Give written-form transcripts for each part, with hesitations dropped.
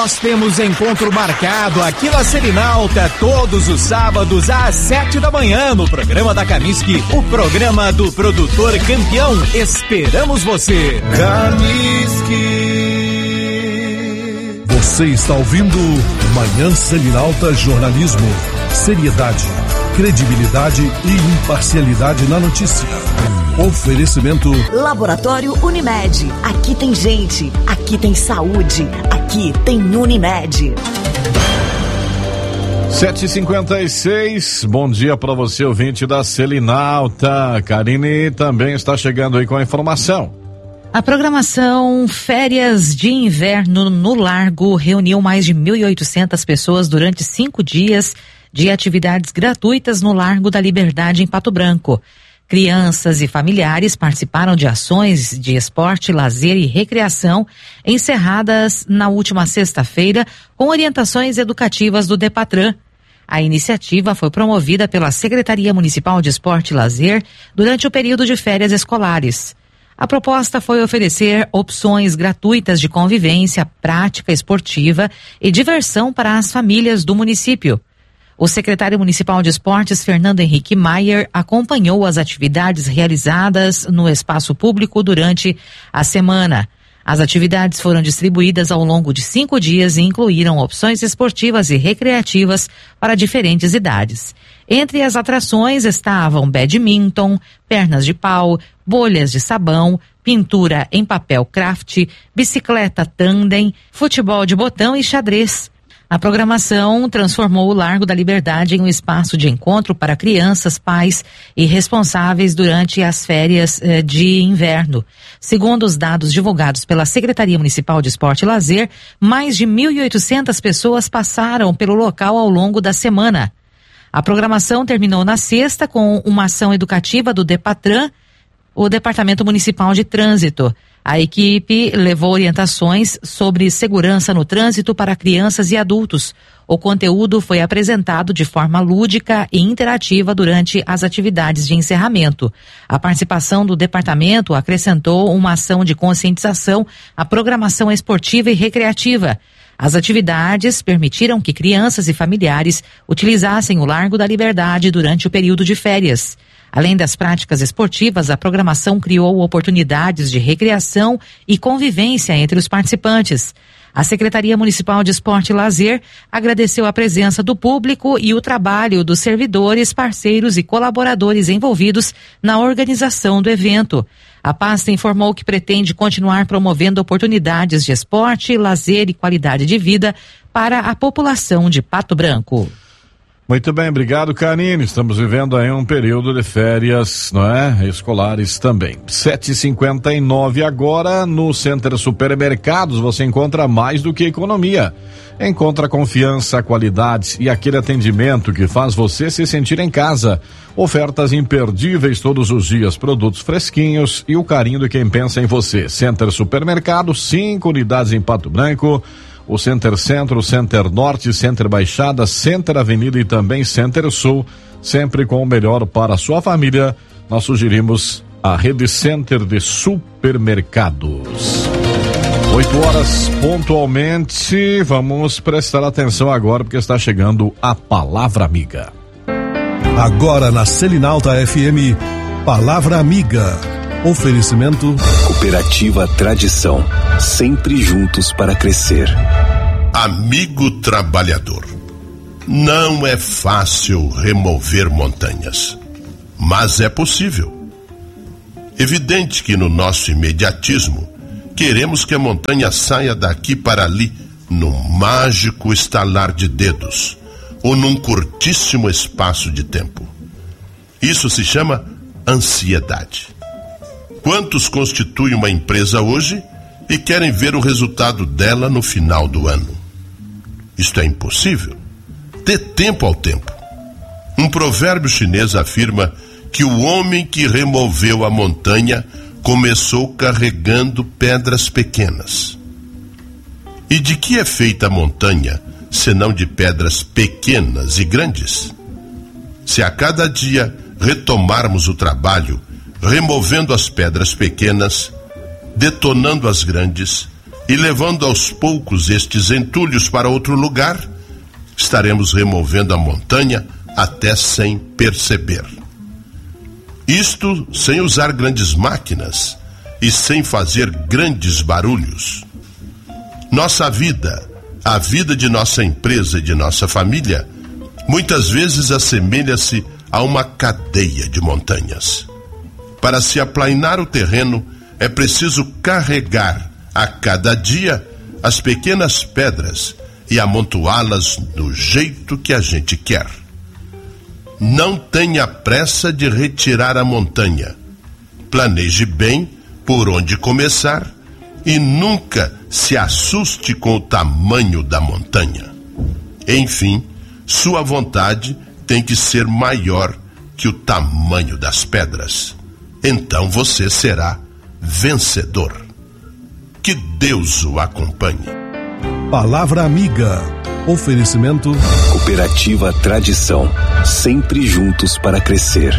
Nós temos encontro marcado aqui na Selinalta todos os sábados às 7 da manhã no programa da Camisque, o programa do produtor campeão. Esperamos você. Camisque. Você está ouvindo Manhã Selinalta Jornalismo. Seriedade, credibilidade e imparcialidade na notícia. Oferecimento Laboratório Unimed. Aqui tem gente, aqui tem saúde, aqui tem Unimed. 7h56, bom dia para você, ouvinte da Selinalta. Karine também está chegando aí com a informação. A programação Férias de Inverno no Largo reuniu mais de 1.800 pessoas durante 5 dias de atividades gratuitas no Largo da Liberdade em Pato Branco. Crianças e familiares participaram de ações de esporte, lazer e recreação encerradas na última sexta-feira com orientações educativas do DEPATRAN. A iniciativa foi promovida pela Secretaria Municipal de Esporte e Lazer durante o período de férias escolares. A proposta foi oferecer opções gratuitas de convivência, prática esportiva e diversão para as famílias do município. O secretário municipal de esportes, Fernando Henrique Maier, acompanhou as atividades realizadas no espaço público durante a semana. As atividades foram distribuídas ao longo de 5 dias e incluíram opções esportivas e recreativas para diferentes idades. Entre as atrações estavam badminton, pernas de pau, bolhas de sabão, pintura em papel craft, bicicleta tandem, futebol de botão e xadrez. A programação transformou o Largo da Liberdade em um espaço de encontro para crianças, pais e responsáveis durante as férias de inverno. Segundo os dados divulgados pela Secretaria Municipal de Esporte e Lazer, mais de 1.800 pessoas passaram pelo local ao longo da semana. A programação terminou na sexta com uma ação educativa do DEPATRAN, o Departamento Municipal de Trânsito. A equipe levou orientações sobre segurança no trânsito para crianças e adultos. O conteúdo foi apresentado de forma lúdica e interativa durante as atividades de encerramento. A participação do departamento acrescentou uma ação de conscientização à programação esportiva e recreativa. As atividades permitiram que crianças e familiares utilizassem o Largo da Liberdade durante o período de férias. Além das práticas esportivas, a programação criou oportunidades de recreação e convivência entre os participantes. A Secretaria Municipal de Esporte e Lazer agradeceu a presença do público e o trabalho dos servidores, parceiros e colaboradores envolvidos na organização do evento. A pasta informou que pretende continuar promovendo oportunidades de esporte, lazer e qualidade de vida para a população de Pato Branco. Muito bem, obrigado, Karine. Estamos vivendo aí um período de férias, não é? Escolares também. 7h59 agora, no Center Supermercados você encontra mais do que economia. Encontra confiança, qualidade e aquele atendimento que faz você se sentir em casa. Ofertas imperdíveis todos os dias, produtos fresquinhos e o carinho de quem pensa em você. Center Supermercado, 5 unidades em Pato Branco. O Center Centro, Center Norte, Center Baixada, Center Avenida e também Center Sul, sempre com o melhor para a sua família. Nós sugerimos a Rede Center de Supermercados. 8h pontualmente, vamos prestar atenção agora porque está chegando a Palavra Amiga. Agora na Selinalta FM, Palavra Amiga. Oferecimento Cooperativa Tradição, sempre juntos para crescer. Amigo trabalhador, não é fácil remover montanhas, mas é possível. Evidente que no nosso imediatismo, queremos que a montanha saia daqui para ali, num mágico estalar de dedos, ou num curtíssimo espaço de tempo. Isso se chama ansiedade. Quantos constituem uma empresa hoje e querem ver o resultado dela no final do ano? Isto é impossível. Dê tempo ao tempo. Um provérbio chinês afirma que o homem que removeu a montanha começou carregando pedras pequenas. E de que é feita a montanha, senão de pedras pequenas e grandes? Se a cada dia retomarmos o trabalho, removendo as pedras pequenas, detonando as grandes e levando aos poucos estes entulhos para outro lugar, estaremos removendo a montanha até sem perceber. Isto sem usar grandes máquinas e sem fazer grandes barulhos. Nossa vida, a vida de nossa empresa e de nossa família, muitas vezes assemelha-se a uma cadeia de montanhas. Para se aplainar o terreno, é preciso carregar a cada dia as pequenas pedras e amontoá-las do jeito que a gente quer. Não tenha pressa de retirar a montanha. Planeje bem por onde começar e nunca se assuste com o tamanho da montanha. Enfim, sua vontade tem que ser maior que o tamanho das pedras. Então você será vencedor. Que Deus o acompanhe. Palavra amiga. Oferecimento Cooperativa Tradição, sempre juntos para crescer.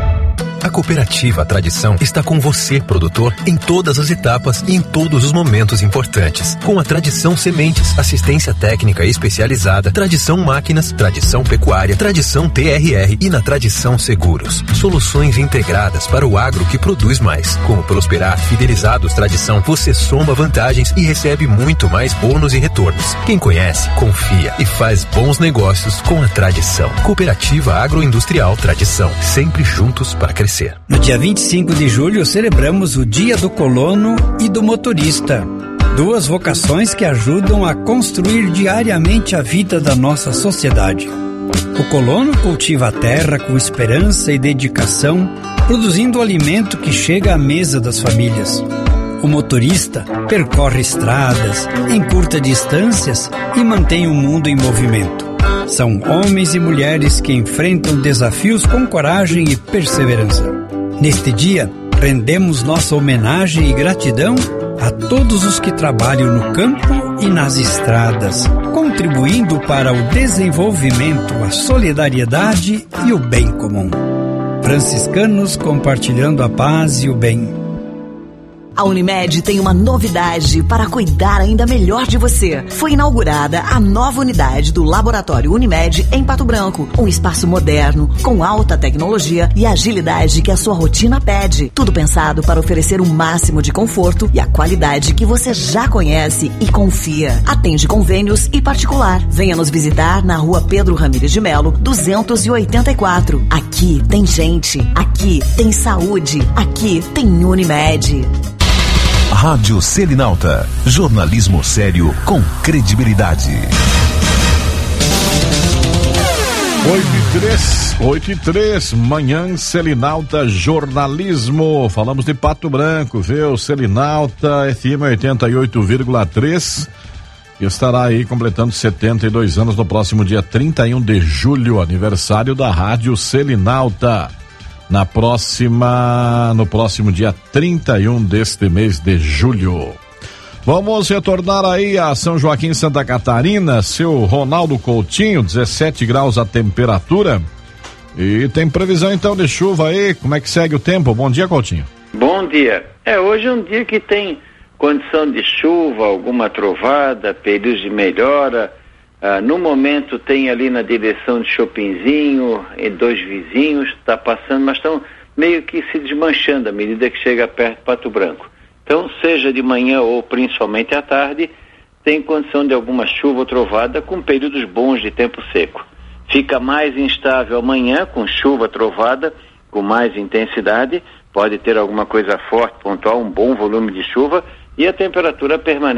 A Cooperativa Tradição está com você, produtor, em todas as etapas e em todos os momentos importantes. Com a Tradição Sementes, assistência técnica especializada, Tradição Máquinas, Tradição Pecuária, Tradição TRR e na Tradição Seguros. Soluções integradas para o agro que produz mais. Com o Prosperar Fidelizados Tradição, você soma vantagens e recebe muito mais bônus e retornos. Quem conhece, confia e faz bons negócios com a Tradição. Cooperativa Agroindustrial Tradição, sempre juntos para crescer. No dia 25 de julho, celebramos o Dia do Colono e do Motorista. Duas vocações que ajudam a construir diariamente a vida da nossa sociedade. O colono cultiva a terra com esperança e dedicação, produzindo o alimento que chega à mesa das famílias. O motorista percorre estradas, encurta distâncias e mantém o mundo em movimento. São homens e mulheres que enfrentam desafios com coragem e perseverança. Neste dia, rendemos nossa homenagem e gratidão a todos os que trabalham no campo e nas estradas, contribuindo para o desenvolvimento, a solidariedade e o bem comum. Franciscanos compartilhando a paz e o bem. A Unimed tem uma novidade para cuidar ainda melhor de você. Foi inaugurada a nova unidade do Laboratório Unimed em Pato Branco. Um espaço moderno, com alta tecnologia e agilidade que a sua rotina pede. Tudo pensado para oferecer o máximo de conforto e a qualidade que você já conhece e confia. Atende convênios e particular. Venha nos visitar na Rua Pedro Ramires de Melo, 284. Aqui tem gente, aqui tem saúde, aqui tem Unimed. Rádio Selinalta, jornalismo sério com credibilidade. 8:03, manhã Selinalta Jornalismo. Falamos de Pato Branco, viu? Selinalta FM 88,3 estará aí completando 72 anos no próximo dia 31 de julho, aniversário da Rádio Selinalta. No próximo dia 31 deste mês de julho. Vamos retornar aí a São Joaquim, Santa Catarina. Seu Ronaldo Coutinho, 17 graus a temperatura. E tem previsão então de chuva aí. Como é que segue o tempo? Bom dia, Coutinho. Bom dia. Hoje é um dia que tem condição de chuva, alguma trovada, períodos de melhora. No momento tem ali na direção de Chopinzinho, e dois vizinhos, está passando, mas estão meio que se desmanchando à medida que chega perto de Pato Branco. Então, seja de manhã ou principalmente à tarde, tem condição de alguma chuva ou trovada com períodos bons de tempo seco. Fica mais instável amanhã, com chuva, trovada, com mais intensidade, pode ter alguma coisa forte, pontual, um bom volume de chuva, e a temperatura permanece